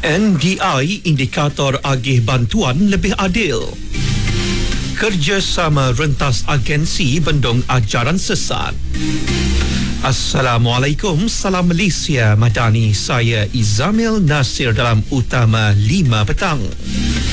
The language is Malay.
NDI indikator agih bantuan lebih adil. Kerjasama rentas agensi bendung ajaran sesat. Assalamualaikum, salam Malaysia Madani. Saya Izamil Nasir dalam Utama 5 petang.